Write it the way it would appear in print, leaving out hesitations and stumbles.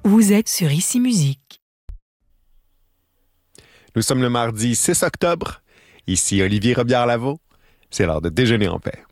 Vous êtes sur Ici Musique. Nous sommes le mardi 6 octobre. Ici Olivier Robillard-Lavaux. C'est l'heure de déjeuner en paix.